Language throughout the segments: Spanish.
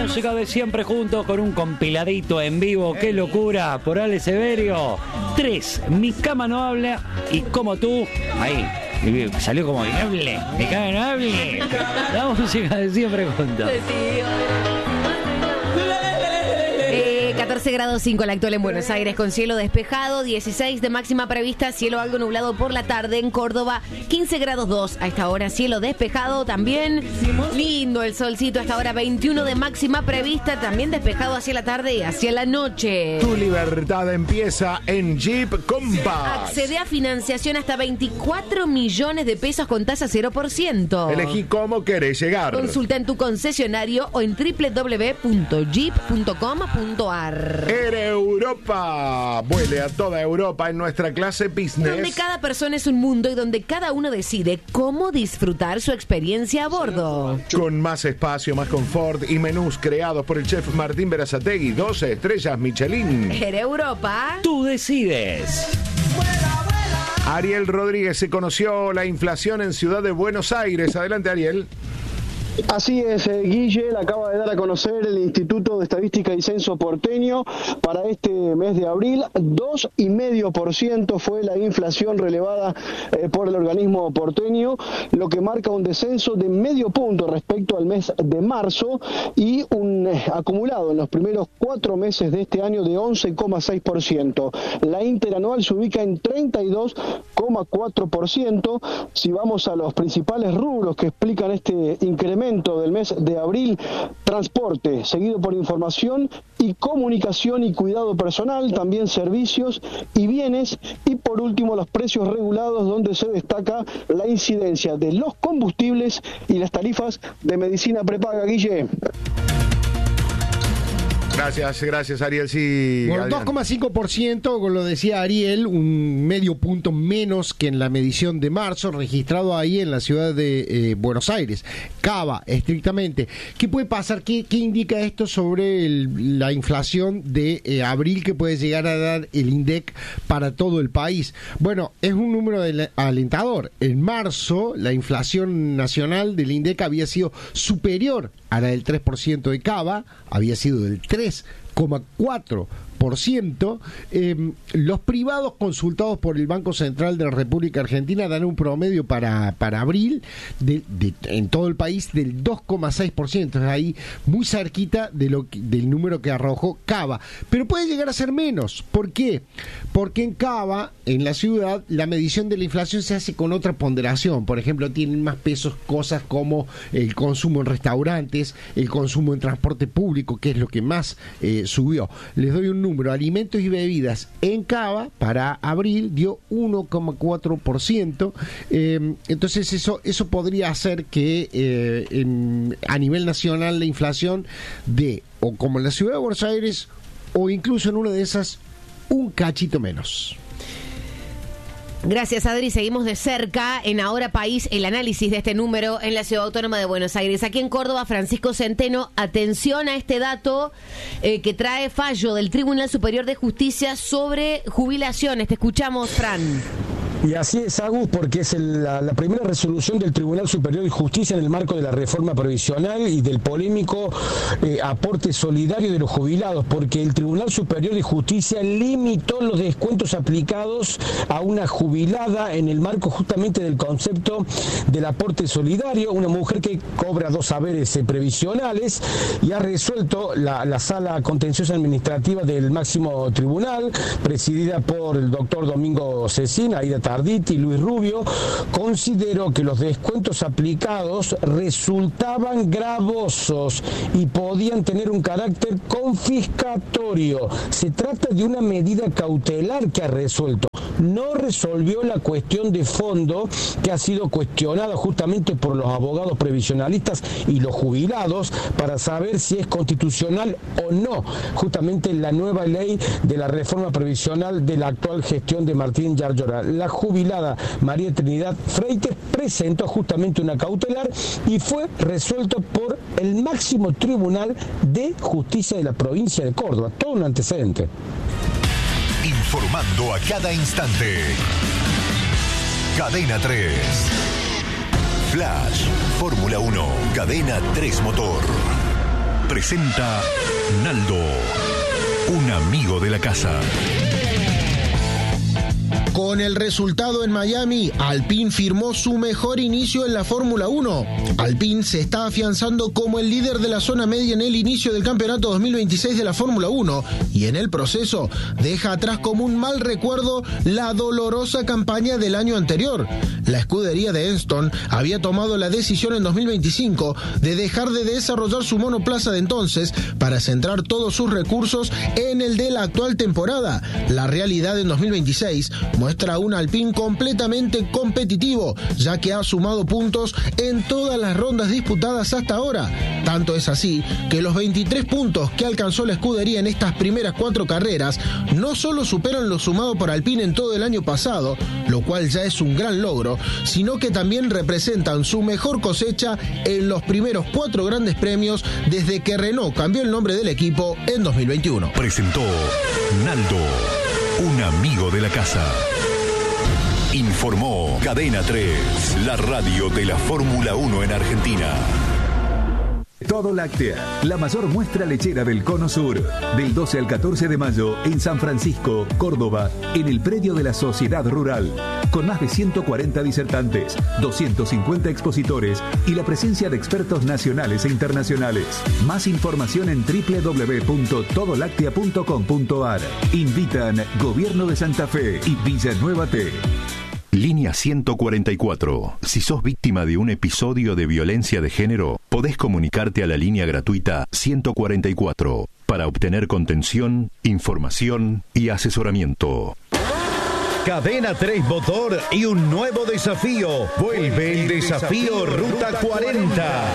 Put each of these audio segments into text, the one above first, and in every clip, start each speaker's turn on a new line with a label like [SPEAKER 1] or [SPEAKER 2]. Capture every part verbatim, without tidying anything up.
[SPEAKER 1] música de siempre juntos con un compiladito en vivo. ¡Qué locura! Por Ale Severio. Tres, Mi cama no habla y Como tú. Ahí. Salió como inhable. Mi cama no habla. La música de siempre juntos.
[SPEAKER 2] catorce grados cinco la actual en Buenos Aires, con cielo despejado, dieciséis de máxima prevista, cielo algo nublado por la tarde. En Córdoba, quince grados dos a esta hora, cielo despejado también. Lindo el solcito a esta hora, veintiuno de máxima prevista, también despejado hacia la tarde y hacia la noche.
[SPEAKER 3] Tu libertad empieza en Jeep Compass.
[SPEAKER 2] Accede a financiación hasta veinticuatro millones de pesos con tasa cero por ciento.
[SPEAKER 3] Elegí cómo querés llegar.
[SPEAKER 2] Consulta en tu concesionario o en doble u doble u doble u punto jeep punto com punto a r.
[SPEAKER 3] Air Europa. Vuele a toda Europa en nuestra clase business.
[SPEAKER 2] Donde cada persona es un mundo y donde cada uno decide cómo disfrutar su experiencia a bordo.
[SPEAKER 3] Con más espacio, más confort y menús creados por el chef Martín Berazategui. doce estrellas Michelin.
[SPEAKER 2] Air Europa.
[SPEAKER 1] Tú decides.
[SPEAKER 3] Ariel Rodríguez, se conoció la inflación en Ciudad de Buenos Aires. Adelante, Ariel.
[SPEAKER 4] Así es, eh, Guille, la acaba de dar a conocer el Instituto de Estadística y Censo porteño para este mes de abril. dos coma cinco por ciento fue la inflación relevada eh, por el organismo porteño, lo que marca un descenso de medio punto respecto al mes de marzo y un eh, acumulado en los primeros cuatro meses de este año de once coma seis por ciento. La interanual se ubica en treinta y dos coma cuatro por ciento. Si vamos a los principales rubros que explican este incremento del mes de abril: transporte, seguido por información y comunicación y cuidado personal, también servicios y bienes, y por último los precios regulados, donde se destaca la incidencia de los combustibles y las tarifas de medicina prepaga. Guille.
[SPEAKER 3] Gracias, gracias, Ariel. Sí,
[SPEAKER 5] bueno, dos coma cinco por ciento, como lo decía Ariel, un medio punto menos que en la medición de marzo, registrado ahí en la ciudad de eh, Buenos Aires. Cava, estrictamente. ¿Qué puede pasar? ¿Qué, qué indica esto sobre el, la inflación de eh, abril que puede llegar a dar el INDEC para todo el país? Bueno, es un número de, alentador. En marzo, la inflación nacional del INDEC había sido superior a la del tres por ciento de Cava, había sido del tres coma cuatro por ciento. Eh, los privados consultados por el Banco Central de la República Argentina dan un promedio para, para abril de, de, en todo el país del dos coma seis por ciento, es ahí muy cerquita de lo que, del número que arrojó Cava, pero puede llegar a ser menos. ¿Por qué? Porque en Cava, en la ciudad, la medición de la inflación se hace con otra ponderación. Por ejemplo, tienen más pesos cosas como el consumo en restaurantes, el consumo en transporte público, que es lo que más eh, subió. Les doy un número: alimentos y bebidas en Cava para abril dio uno coma cuatro por ciento. Eh, entonces eso eso podría hacer que eh, en, a nivel nacional la inflación de, o como en la ciudad de Buenos Aires, o incluso en una de esas, un cachito menos.
[SPEAKER 2] Gracias, Adri. Seguimos de cerca en Ahora País el análisis de este número en la Ciudad Autónoma de Buenos Aires. Aquí en Córdoba, Francisco Centeno, atención a este dato eh, que trae fallo del Tribunal Superior de Justicia sobre jubilaciones. Te escuchamos, Fran.
[SPEAKER 6] Y así es, Agus, porque es el, la, la primera resolución del Tribunal Superior de Justicia en el marco de la reforma previsional y del polémico eh, aporte solidario de los jubilados, porque el Tribunal Superior de Justicia limitó los descuentos aplicados a una jubilada en el marco justamente del concepto del aporte solidario, una mujer que cobra dos saberes eh, previsionales, y ha resuelto la, la Sala Contenciosa Administrativa del Máximo Tribunal, presidida por el doctor Domingo Cecina, Aida Arditi y Luis Rubio. Consideró que los descuentos aplicados resultaban gravosos y podían tener un carácter confiscatorio. Se trata de una medida cautelar que ha resuelto. No resolvió la cuestión de fondo que ha sido cuestionada justamente por los abogados previsionalistas y los jubilados para saber si es constitucional o no justamente la nueva ley de la reforma previsional de la actual gestión de Martín Yarlora. La jubilada María Trinidad Freites presentó justamente una cautelar y fue resuelto por el máximo tribunal de justicia de la provincia de Córdoba. Todo un antecedente.
[SPEAKER 7] Informando a cada instante. Cadena tres. Flash. Fórmula uno. Cadena tres Motor. presenta Naldo, un amigo de la casa.
[SPEAKER 5] Con el resultado en Miami, Alpine firmó su mejor inicio en la Fórmula uno. Alpine se está afianzando como el líder de la zona media en el inicio del campeonato dos mil veintiséis de la Fórmula uno y en el proceso deja atrás como un mal recuerdo la dolorosa campaña del año anterior. La escudería de Enston había tomado la decisión en dos mil veinticinco de dejar de desarrollar su monoplaza de entonces para centrar todos sus recursos en el de la actual temporada. La realidad en dos mil veintiséis muestra un Alpine completamente competitivo, ya que ha sumado puntos en todas las rondas disputadas hasta ahora. Tanto es así que los veintitrés puntos que alcanzó la escudería en estas primeras cuatro carreras no solo superan lo sumado por Alpine en todo el año pasado, lo cual ya es un gran logro, sino que también representan su mejor cosecha en los primeros cuatro grandes premios desde que Renault cambió el nombre del equipo en dos mil veintiuno.
[SPEAKER 7] Presentó Naldo, un amigo de la casa. Informó Cadena tres, la radio de la Fórmula uno en Argentina.
[SPEAKER 8] Todo Láctea, la mayor muestra lechera del Cono Sur, del doce al catorce de mayo en San Francisco, Córdoba, en el predio de la Sociedad Rural, con más de ciento cuarenta disertantes, doscientos cincuenta expositores y la presencia de expertos nacionales e internacionales. Más información en doble u doble u doble u punto todo láctea punto com punto a r. Invitan Gobierno de Santa Fe y Villanueva T.
[SPEAKER 7] Línea ciento cuarenta y cuatro. Si sos víctima de un episodio de violencia de género, podés comunicarte a la línea gratuita ciento cuarenta y cuatro para obtener contención, información y asesoramiento.
[SPEAKER 9] Cadena tres Motor y un nuevo desafío. Vuelve el desafío Ruta cuarenta.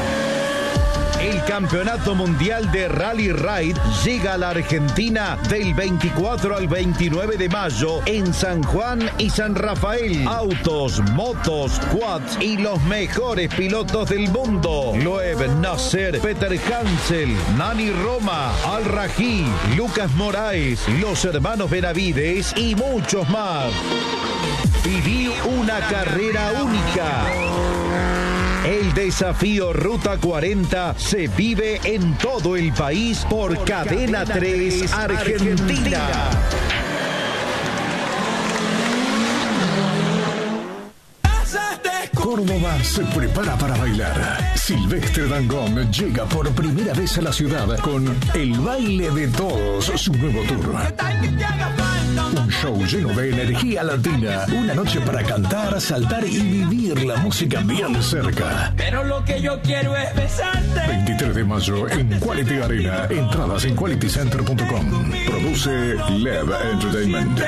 [SPEAKER 9] El Campeonato Mundial de Rally Ride llega a la Argentina del veinticuatro al veintinueve de mayo en San Juan y San Rafael. Autos, motos, quads y los mejores pilotos del mundo. Loeb Nasser, Peter Hansel, Nani Roma, Al Rají, Lucas Moraes, los hermanos Benavides y muchos más. Viví una carrera única. El desafío Ruta cuarenta se vive en todo el país por, por Cadena, Cadena tres Argentina. Argentina.
[SPEAKER 7] Córdoba se prepara para bailar. Silvestre Dangond llega por primera vez a la ciudad con El Baile de Todos, su nuevo tour. Un show lleno de energía latina, una noche para cantar, saltar y vivir la música bien cerca.
[SPEAKER 10] Pero lo que yo quiero es besarte.
[SPEAKER 7] veintitrés de mayo en Quality Arena. Entradas en quality center punto com. Produce Lev Entertainment.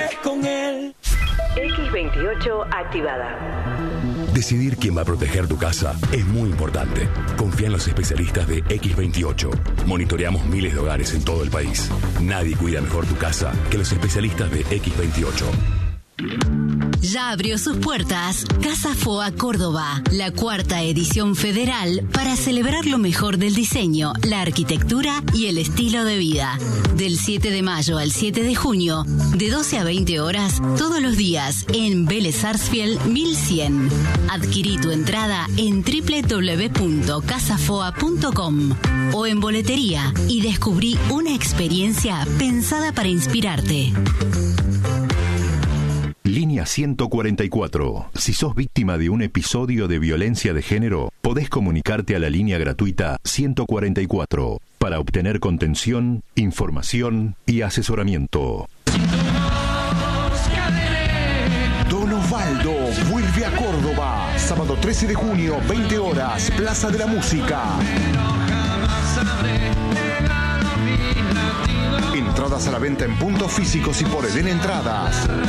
[SPEAKER 11] X veintiocho activada.
[SPEAKER 12] Decidir quién va a proteger tu casa es muy importante. Confía en los especialistas de X veintiocho. Monitoreamos miles de hogares en todo el país. Nadie cuida mejor tu casa que los especialistas de X veintiocho.
[SPEAKER 13] Ya abrió sus puertas Casa Foa Córdoba, la cuarta edición federal para celebrar lo mejor del diseño, la arquitectura y el estilo de vida. Del siete de mayo al siete de junio, de doce a veinte horas, todos los días en Vélez Sarsfield mil cien. Adquirí tu entrada en doble u doble u doble u punto casa foa punto com o en boletería y descubrí una experiencia pensada para inspirarte.
[SPEAKER 7] Línea ciento cuarenta y cuatro. Si sos víctima de un episodio de violencia de género, podés comunicarte a la línea gratuita ciento cuarenta y cuatro para obtener contención, información y asesoramiento.
[SPEAKER 14] Don Osvaldo vuelve a Córdoba. Sábado trece de junio, veinte horas, Plaza de la Música. Entradas a la venta en puntos físicos y por Eden Entradas.